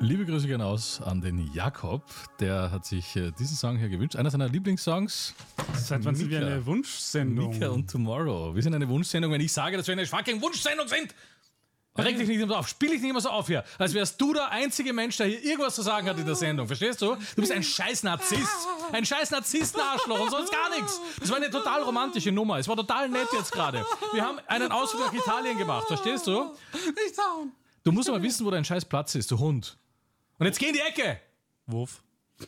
Liebe Grüße gehen aus an den Jakob, der hat sich diesen Song hier gewünscht. Einer seiner Lieblingssongs. Seit wann sind wir eine Wunschsendung? Mika und Tomorrow. Wir sind eine Wunschsendung. Wenn ich sage, dass wir eine fucking Wunschsendung sind, reg dich nicht immer so auf, spiel dich nicht immer so auf hier, als wärst du der einzige Mensch, der hier irgendwas zu sagen hat in der Sendung. Verstehst du? Du bist ein scheiß Narzisst. Ein scheiß Narzissten-Arschloch und sonst gar nichts. Das war eine total romantische Nummer. Es war total nett jetzt gerade. Wir haben einen Ausflug nach Italien gemacht. Verstehst du? Nicht hauen. Du musst aber wissen, wo dein scheiß Platz ist, du Hund. Und jetzt geh in die Ecke! Wurf.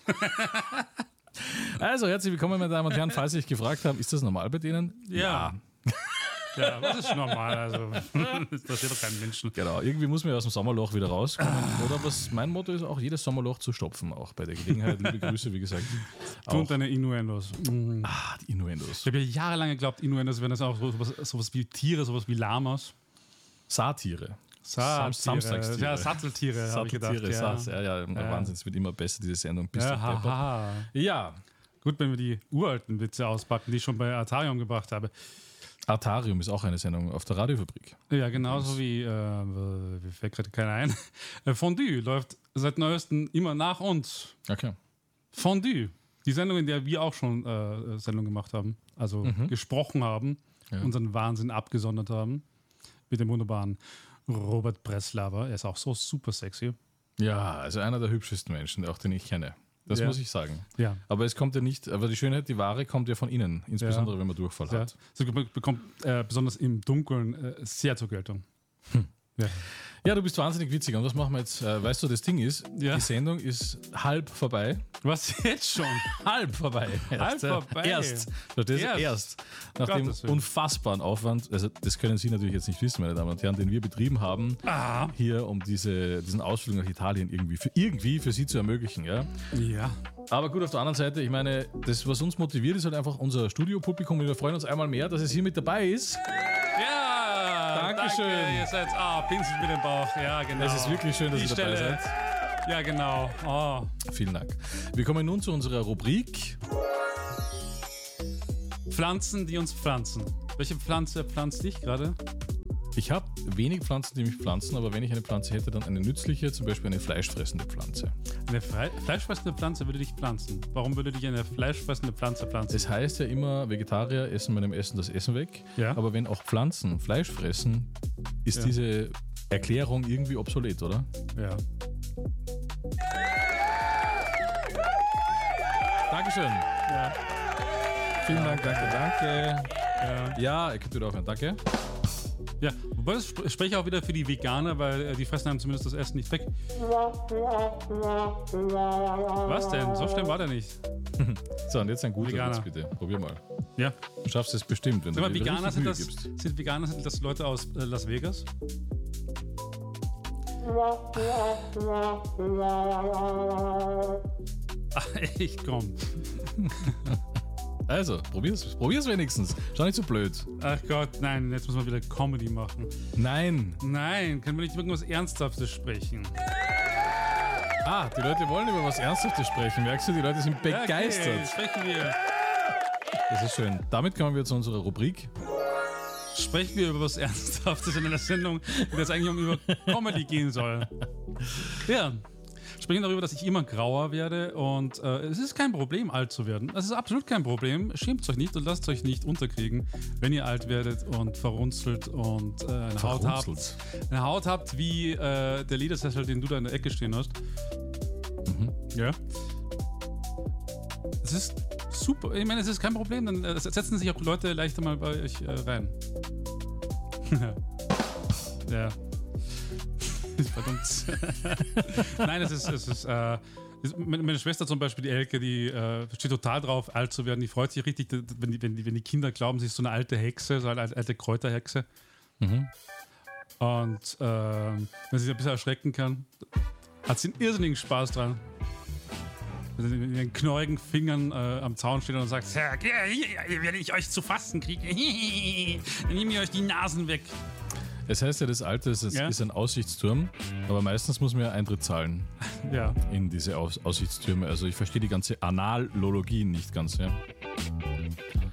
Also, herzlich willkommen, meine Damen und Herren. Falls Sie sich gefragt haben, ist das normal bei denen? Ja. Ja, was ist normal? Also, das passiert doch keinem Menschen. Genau, irgendwie muss man ja aus dem Sommerloch wieder rauskommen. Oder was mein Motto ist, auch jedes Sommerloch zu stopfen, auch bei der Gelegenheit. Liebe Grüße, wie gesagt. Du und deine Innuendos. Die Innuendos. Ich habe ja jahrelang geglaubt, Innuendos wären das auch sowas wie Tiere, sowas wie Lamas. Saattiere. Samstagstiere. Ja, Satteltiere, habe ich gedacht. Ja. Wahnsinn, es wird immer besser, diese Sendung. Bist du haha. Ja. Gut, wenn wir die uralten Witze auspacken, die ich schon bei Artarium gebracht habe. Artarium ist auch eine Sendung auf der Radiofabrik. Ja, genauso wie, mir fällt gerade keiner ein. Fondue läuft seit neuestem immer nach uns. Okay. Fondue. Die Sendung, in der wir auch schon Sendung gemacht haben. Also gesprochen haben, unseren Wahnsinn abgesondert haben. Mit dem wunderbaren Robert Breslauer. Er ist auch so super sexy. Ja, also einer der hübschesten Menschen, auch den ich kenne. Das muss ich sagen. Ja. Aber es kommt ja nicht, aber die Schönheit, die Ware kommt ja von innen, insbesondere wenn man Durchfall hat. Sie bekommt besonders im Dunkeln sehr zur Geltung. Ja, du bist wahnsinnig witzig. Und was machen wir jetzt? Weißt du, das Ding ist, die Sendung ist halb vorbei. Was jetzt schon? Halb vorbei. Erst. Nach dem unfassbaren Aufwand, also das können Sie natürlich jetzt nicht wissen, meine Damen und Herren, den wir betrieben haben, hier, um diesen Ausflug nach Italien irgendwie für Sie zu ermöglichen. Ja. Aber gut, auf der anderen Seite, ich meine, das, was uns motiviert, ist halt einfach unser Studiopublikum. Und wir freuen uns einmal mehr, dass es hier mit dabei ist. Ja, Dankeschön. Danke, ihr seid, Pinsel mit dem Bauch. Ja, genau. Es ist wirklich schön, dass ihr dabei seid. Ja, genau. Oh. Vielen Dank. Wir kommen nun zu unserer Rubrik Pflanzen, die uns pflanzen. Welche Pflanze pflanzt dich gerade? Ich habe wenig Pflanzen, die mich pflanzen, aber wenn ich eine Pflanze hätte, dann eine nützliche, zum Beispiel eine fleischfressende Pflanze. Eine fleischfressende Pflanze würde dich pflanzen. Warum würde dich eine fleischfressende Pflanze pflanzen? Es heißt ja immer, Vegetarier essen bei dem Essen das Essen weg. Ja. Aber wenn auch Pflanzen Fleisch fressen, ist diese Erklärung irgendwie obsolet, oder? Ja. Dankeschön. Ja. Vielen Dank, danke. Ja, ich könnte wieder aufhören, danke. Ja, wobei das spreche ich auch wieder für die Veganer, weil die fressen einem zumindest das Essen nicht weg. Was denn? So schlimm war der nicht. So, und jetzt ein guter Veganer. Witz, bitte. Probier mal. Ja. Du schaffst es bestimmt, wenn Sag mal, du dir Veganer richtig Mühe sind gibst. sind das Leute aus Las Vegas? Ach, echt, komm. Also, probier's wenigstens. Schau nicht so blöd. Ach Gott, nein, jetzt muss man wieder Comedy machen. Nein. Nein, können wir nicht irgendwas Ernsthaftes sprechen? Die Leute wollen über was Ernsthaftes sprechen. Merkst du, die Leute sind begeistert. Okay, sprechen wir. Das ist schön. Damit kommen wir zu unserer Rubrik. Sprechen wir über was Ernsthaftes in einer Sendung, in der es eigentlich über Comedy gehen soll. Ja. Sprechen darüber, dass ich immer grauer werde und es ist kein Problem, alt zu werden. Es ist absolut kein Problem. Schämt euch nicht und lasst euch nicht unterkriegen, wenn ihr alt werdet und verrunzelt und eine Haut habt wie der Ledersessel, den du da in der Ecke stehen hast. Ja. Es ist super. Ich meine, es ist kein Problem. Dann setzen sich auch Leute leichter mal bei euch rein. Ja. Verdammt. Nein, es ist meine Schwester zum Beispiel, die Elke, die steht total drauf, alt zu werden. Die freut sich richtig, wenn die Kinder glauben, sie ist so eine alte Hexe, so eine alte Kräuterhexe. Und wenn sie sich ein bisschen erschrecken kann, hat sie einen irrsinnigen Spaß dran. Wenn sie mit ihren knorrigen Fingern am Zaun steht und sagt, wenn ich euch zu fassen kriege, dann nehme ich euch die Nasen weg. Es heißt ja, das Alte ist ein Aussichtsturm, aber meistens muss man ja Eintritt zahlen in diese Aussichtstürme. Also ich verstehe die ganze Analologie nicht ganz. Ja.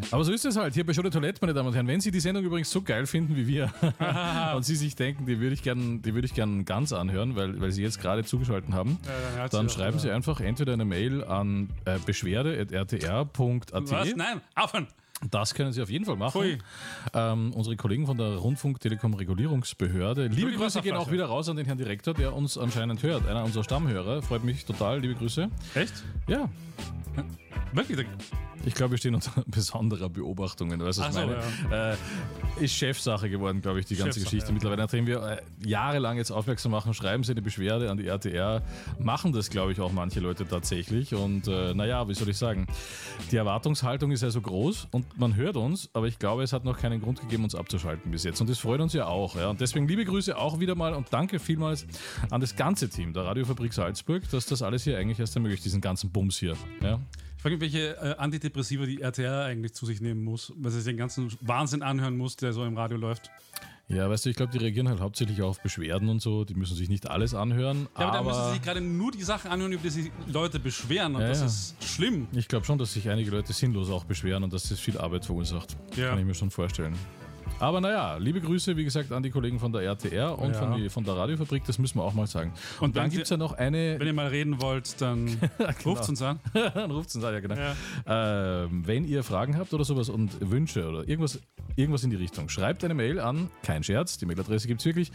Aber so ist es halt hier bei Show de Toilette, meine Damen und Herren. Wenn Sie die Sendung übrigens so geil finden wie wir und Sie sich denken, die würde ich gern ganz anhören, weil Sie jetzt gerade zugeschaltet haben, dann schreiben Sie einfach entweder eine Mail an beschwerde@rtr.at. Was? Nein, aufhören! Das können Sie auf jeden Fall machen. Unsere Kollegen von der Rundfunk-Telekom-Regulierungsbehörde. Liebe Grüße gehen auch wieder raus an den Herrn Direktor, der uns anscheinend hört. Einer unserer Stammhörer. Freut mich total. Liebe Grüße. Echt? Ja. Wirklich? Ich glaube, wir stehen unter besonderer Beobachtungen. Weißt du, was ich meine? Ja. Ist Chefsache geworden, glaube ich, die ganze Geschichte. Ja. Mittlerweile, nachdem wir jahrelang jetzt aufmerksam machen, schreiben Sie eine Beschwerde an die RTR, machen das, glaube ich, auch manche Leute tatsächlich. Und wie soll ich sagen, die Erwartungshaltung ist ja so groß und man hört uns, aber ich glaube, es hat noch keinen Grund gegeben, uns abzuschalten bis jetzt. Und das freut uns ja auch. Ja. Und deswegen liebe Grüße auch wieder mal und danke vielmals an das ganze Team der Radiofabrik Salzburg, dass das alles hier eigentlich erst ermöglicht, diesen ganzen Bums hier. Ja. Ich frage mich, welche Antidepressiva die RTR eigentlich zu sich nehmen muss, weil sie sich den ganzen Wahnsinn anhören muss, der so im Radio läuft. Ja, weißt du, ich glaube, die reagieren halt hauptsächlich auf Beschwerden und so. Die müssen sich nicht alles anhören. Ja, aber dann müssen sie sich gerade nur die Sachen anhören, über die sich Leute beschweren. Und das ist schlimm. Ich glaube schon, dass sich einige Leute sinnlos auch beschweren und dass das viel Arbeit verursacht. Ja. Kann ich mir schon vorstellen. Aber liebe Grüße, wie gesagt, an die Kollegen von der RTR und von der Radiofabrik, das müssen wir auch mal sagen. Und dann gibt es ja noch eine... Wenn ihr mal reden wollt, dann genau. Ruft uns an. Dann ruft uns an, ja genau. Ja. Wenn ihr Fragen habt oder sowas und Wünsche oder irgendwas in die Richtung, schreibt eine Mail an, kein Scherz, die Mailadresse gibt es wirklich,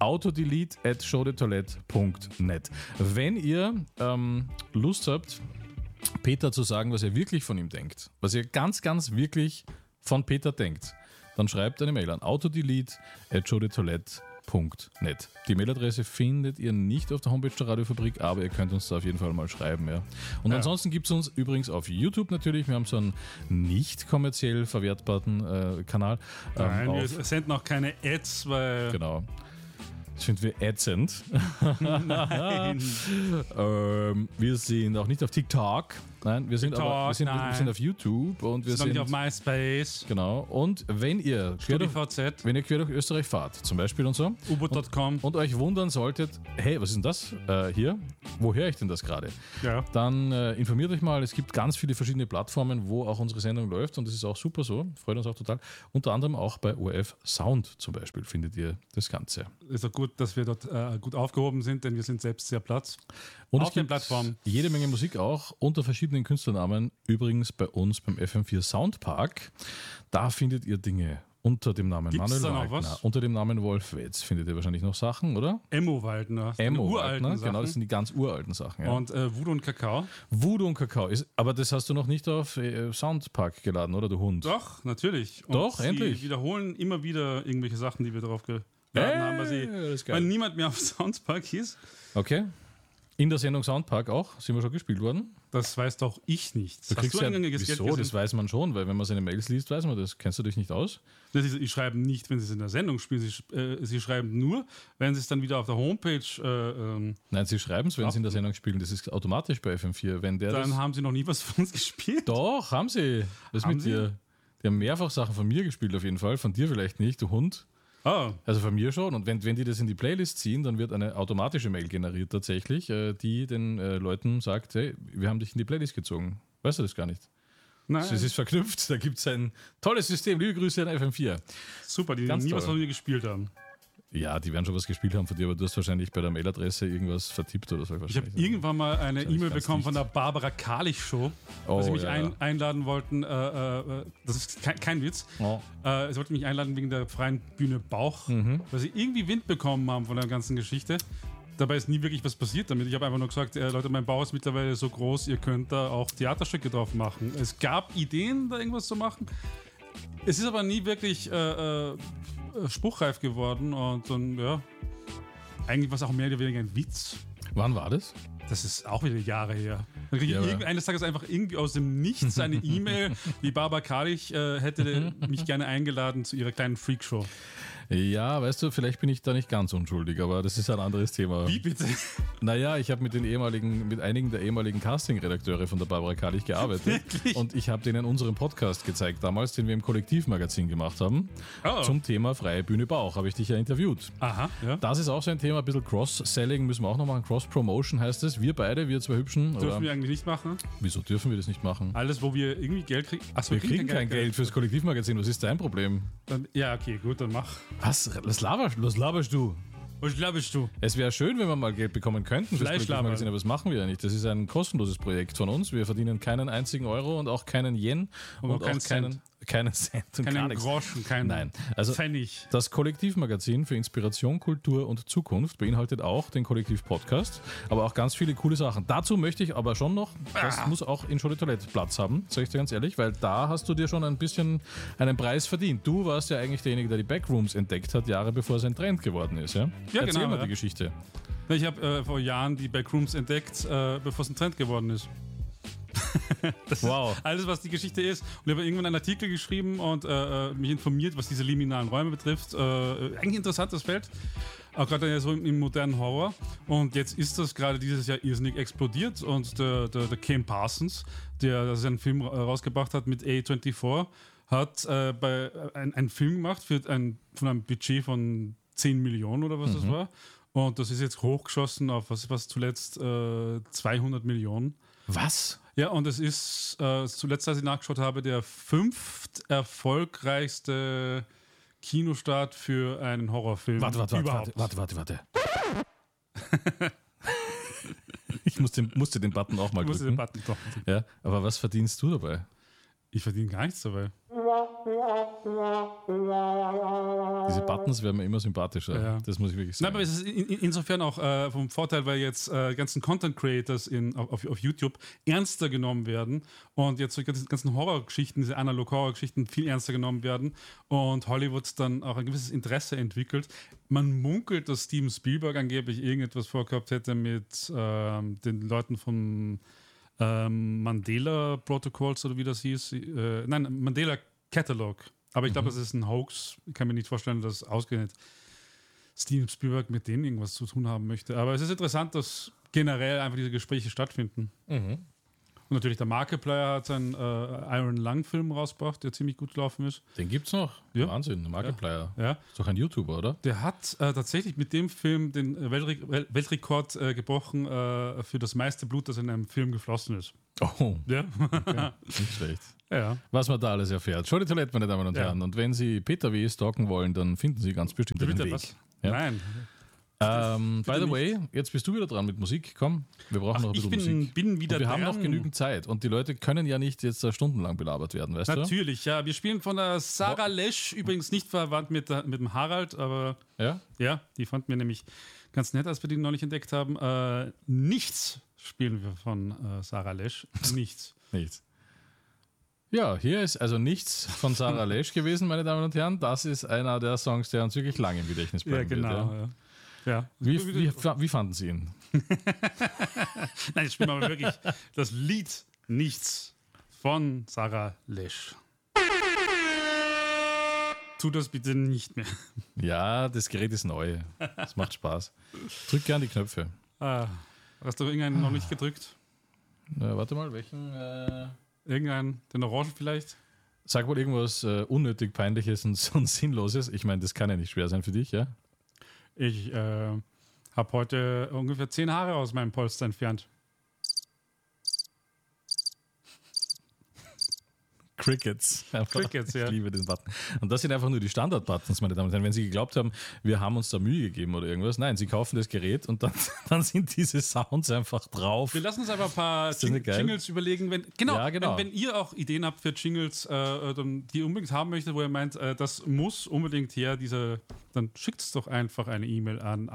autodelete@showdetoilette.net. Wenn ihr Lust habt, Peter zu sagen, was ihr wirklich von ihm denkt, was ihr ganz, ganz wirklich von Peter denkt, dann schreibt eine Mail an autodelete@showdetoilette.net. Die Mailadresse findet ihr nicht auf der Homepage der Radiofabrik, aber ihr könnt uns da auf jeden Fall mal schreiben. Ja. Und ansonsten gibt es uns übrigens auf YouTube natürlich. Wir haben so einen nicht kommerziell verwertbaren Kanal. Nein, wir senden auch keine Ads, weil... Genau. Das finden wir ätzend. Nein. Wir sind auch nicht auf TikTok. Nein, wir sind auf YouTube und wir sind nicht auf MySpace. Genau. Und wenn ihr quer durch Österreich fahrt, zum Beispiel und so, U-Boot.com und euch wundern solltet, hey, was ist denn das hier? Wo höre ich denn das gerade? Ja. Dann informiert euch mal. Es gibt ganz viele verschiedene Plattformen, wo auch unsere Sendung läuft und das ist auch super so. Freut uns auch total. Unter anderem auch bei ORF Sound zum Beispiel findet ihr das Ganze. Ist auch gut, dass wir dort gut aufgehoben sind, denn wir sind selbst sehr Platz. Und auf den Plattformen. Jede Menge Musik auch unter verschiedenen Künstlernamen. Übrigens bei uns beim FM4 Soundpark. Da findet ihr Dinge unter dem Namen Manuel Waldner. Unter dem Namen Wolf Wetz findet ihr wahrscheinlich noch Sachen, oder? Emmo Waldner. Uralten Sachen. Genau, das sind die ganz uralten Sachen. Ja. Und Voodoo und Kakao. Voodoo und Kakao. Aber das hast du noch nicht auf Soundpark geladen, oder du Hund? Doch, natürlich. Und doch, endlich. Sie wiederholen immer wieder irgendwelche Sachen, die wir darauf geladen haben, weil niemand mehr auf Soundpark hieß. Okay. In der Sendung Soundpark auch? Sind wir schon gespielt worden? Das weiß doch ich nicht. Wieso? Das weiß man schon, weil wenn man seine Mails liest, weiß man das. Kennst du dich nicht aus? Sie schreiben nicht, wenn sie es in der Sendung spielen. Sie schreiben nur, wenn sie es dann wieder auf der Homepage... Nein, sie schreiben es, wenn sie in der Sendung spielen. Das ist automatisch bei FM4. Dann haben sie noch nie was von uns gespielt. Doch, haben sie. Was ist mit dir? Die haben mehrfach Sachen von mir gespielt auf jeden Fall. Von dir vielleicht nicht, du Hund. Oh. Also von mir schon. Und wenn die das in die Playlist ziehen, dann wird eine automatische Mail generiert tatsächlich, die den Leuten sagt, hey, wir haben dich in die Playlist gezogen. Weißt du das gar nicht? Nein. Es ist verknüpft, da gibt es ein tolles System. Liebe Grüße an FM4. Super, die nie was von mir gespielt haben. Ja, die werden schon was gespielt haben von dir, aber du hast wahrscheinlich bei der Mailadresse irgendwas vertippt oder so. Ich habe irgendwann mal eine E-Mail bekommen von der Barbara Karlich Show, dass sie mich einladen wollten. Das ist kein Witz. Oh. Sie wollten mich einladen wegen der freien Bühne Bauch, weil sie irgendwie Wind bekommen haben von der ganzen Geschichte. Dabei ist nie wirklich was passiert damit. Ich habe einfach nur gesagt, Leute, mein Bauch ist mittlerweile so groß, ihr könnt da auch Theaterstücke drauf machen. Es gab Ideen, da irgendwas zu machen. Es ist aber nie wirklich spruchreif geworden und dann, eigentlich war es auch mehr oder weniger ein Witz. Wann war das? Das ist auch wieder Jahre her. Dann kriege ich eines Tages einfach irgendwie aus dem Nichts eine E-Mail, die Barbara Karlich hätte mich gerne eingeladen zu ihrer kleinen Freakshow. Ja, weißt du, vielleicht bin ich da nicht ganz unschuldig, aber das ist ein anderes Thema. Wie bitte? Naja, ich habe mit einigen der ehemaligen Casting-Redakteure von der Barbara Kalich gearbeitet. Wirklich? Und ich habe denen unseren Podcast gezeigt damals, den wir im Kollektivmagazin gemacht haben. Oh. Zum Thema Freie Bühne Bauch habe ich dich ja interviewt. Aha, ja. Das ist auch so ein Thema, ein bisschen Cross-Selling müssen wir auch noch machen. Cross-Promotion heißt es. Wir zwei Hübschen. Dürfen wir eigentlich nicht machen? Wieso dürfen wir das nicht machen? Alles, wo wir irgendwie Geld kriegen. Achso, Wir kriegen kein Geld fürs Kollektivmagazin. Was ist dein Problem? Ja, okay, gut, dann mach. Was laberst du? Was glaubst du? Es wäre schön, wenn wir mal Geld bekommen könnten fürs Kollektivmagazin, aber das machen wir ja nicht. Das ist ein kostenloses Projekt von uns. Wir verdienen keinen einzigen Euro und auch keinen Yen und auch keinen Cent und keinen gar nichts. Groschen, keinen Nein, also Pfennig. das Kollektivmagazin für Inspiration, Kultur und Zukunft beinhaltet auch den Kollektiv-Podcast, aber auch ganz viele coole Sachen. Dazu möchte ich aber schon noch, das muss auch in Schule Toilette Platz haben, sag ich dir ganz ehrlich, weil da hast du dir schon ein bisschen einen Preis verdient. Du warst ja eigentlich derjenige, der die Backrooms entdeckt hat, Jahre bevor es ein Trend geworden ist. Ja, Erzähl genau, mal die Geschichte. Ich habe vor Jahren die Backrooms entdeckt, bevor es ein Trend geworden ist. Das Wow. ist alles, was die Geschichte ist. Und ich habe irgendwann einen Artikel geschrieben und mich informiert, was diese liminalen Räume betrifft. Eigentlich interessantes Feld, auch gerade ja so im modernen Horror. Und jetzt ist das gerade dieses Jahr irrsinnig explodiert. Und der Ken Parsons, der seinen Film rausgebracht hat mit A24, hat einen Film gemacht von einem Budget von 10 Millionen oder was das war. Und das ist jetzt hochgeschossen auf was zuletzt 200 Millionen. Was? Ja, und es ist zuletzt, als ich nachgeschaut habe, der 5. erfolgreichste Kinostart für einen Horrorfilm. Warte. Ich musste den Button auch mal drücken. Ja, aber was verdienst du dabei? Ich verdiene gar nichts dabei. Diese Buttons werden mir immer sympathischer. Ja. Das muss ich wirklich sagen. Nein, aber es ist insofern auch vom Vorteil, weil jetzt ganzen Content Creators auf YouTube ernster genommen werden und jetzt so die ganzen Horrorgeschichten, diese Analog-Horror-Geschichten viel ernster genommen werden und Hollywood dann auch ein gewisses Interesse entwickelt. Man munkelt, dass Steven Spielberg angeblich irgendetwas vorgehabt hätte mit den Leuten von Mandela Protocols oder wie das hieß. Mandela Catalog. Aber ich glaube, das ist ein Hoax. Ich kann mir nicht vorstellen, dass ausgerechnet Steven Spielberg mit denen irgendwas zu tun haben möchte. Aber es ist interessant, dass generell einfach diese Gespräche stattfinden. Und natürlich der Markiplier hat seinen Iron Lung-Film rausgebracht, der ziemlich gut gelaufen ist. Den gibt's noch? Ja. Wahnsinn, der Markiplier. Ja. Ist doch ein YouTuber, oder? Der hat tatsächlich mit dem Film den Weltrekord gebrochen für das meiste Blut, das in einem Film geflossen ist. Oh, Ja. okay. Nicht schlecht. Ja. Was man da alles erfährt. Schau die Toilette, meine Damen und Herren. Und wenn Sie Peter W. stalken wollen, dann finden Sie ganz bestimmt den Bitte Weg. was? Ja. Nein. By the way, jetzt bist du wieder dran mit Musik. Komm, wir brauchen noch ein bisschen Musik. bin wieder Und wir haben dran. noch genügend Zeit. Und die Leute können ja nicht jetzt stundenlang belabert werden, weißt du? Natürlich, ja. Wir spielen von der Sarah Lesch, übrigens nicht verwandt mit dem Harald, aber Ja? ja, die fanden wir nämlich ganz nett, als wir die neulich entdeckt haben. Nichts spielen wir von Sarah Lesch. Nichts. Nichts. Ja, hier ist also nichts von Sarah Lesch gewesen, meine Damen und Herren. Das ist einer der Songs, der uns wirklich lange im Gedächtnis bleiben wird. Ja. Ja. Wie fanden Sie ihn? Nein, jetzt spielen wir mal wirklich das Lied Nichts von Sarah Lesch. Tu das bitte nicht mehr. Ja, das Gerät ist neu. Es macht Spaß. Drück gern die Knöpfe. Hast du irgendeinen noch nicht gedrückt? Warte mal, welchen? Irgendeinen, den Orangen vielleicht? Sag wohl irgendwas unnötig Peinliches und Sinnloses. Ich meine, das kann ja nicht schwer sein für dich, ja? Ich habe heute ungefähr 10 Haare aus meinem Polster entfernt. Crickets. Crickets, ja. Ich liebe den Button. Und das sind einfach nur die Standard-Buttons, meine Damen und Herren. Wenn Sie geglaubt haben, wir haben uns da Mühe gegeben oder irgendwas. Nein, Sie kaufen das Gerät und dann sind diese Sounds einfach drauf. Wir lassen uns einfach ein paar Jingles überlegen. Wenn ihr auch Ideen habt für Jingles, die ihr unbedingt haben möchtet, wo ihr meint, das muss unbedingt her, dann schickt es doch einfach eine E-Mail an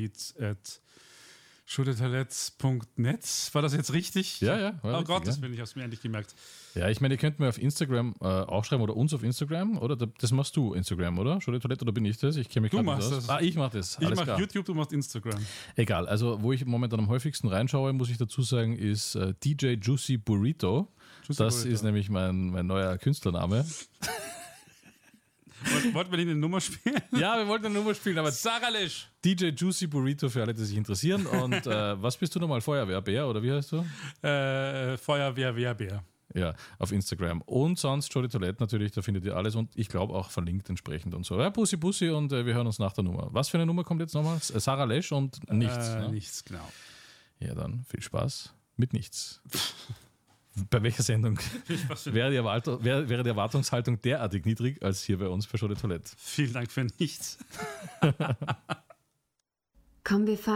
autodelete@schuletoilette.net. War das jetzt richtig? Ja. Oh Gott, das ich hab's mir endlich gemerkt. Ja, ich meine, ihr könnt mir auf Instagram auch schreiben oder uns auf Instagram, oder? Das machst du, Instagram, oder? Schule Toilette, oder bin ich das? Ich kenne mich Du gerade nicht machst aus. das. Ich mach das. Ich mach YouTube, du machst Instagram. Egal, also wo ich momentan am häufigsten reinschaue, muss ich dazu sagen, ist DJ Juicy Burrito. Das ist nämlich mein neuer Künstlername. Wollten wir nicht eine Nummer spielen? Ja, wir wollten eine Nummer spielen, aber Sarah Lesch. DJ Juicy Burrito für alle, die sich interessieren. Und was bist du nochmal? Feuerwehrbär oder wie heißt du? Feuerwehrbär. Ja, auf Instagram. Und sonst Jody Toilette natürlich, da findet ihr alles und ich glaube auch verlinkt entsprechend und so. Ja, Bussi Bussi und wir hören uns nach der Nummer. Was für eine Nummer kommt jetzt nochmal? Sarah Lesch und nichts. Ne? Nichts, genau. Ja, dann viel Spaß mit nichts. Bei welcher Sendung wäre die Erwartungshaltung derartig niedrig als hier bei uns bei Jody Toilette? Vielen Dank für nichts. Komm, wir fahren.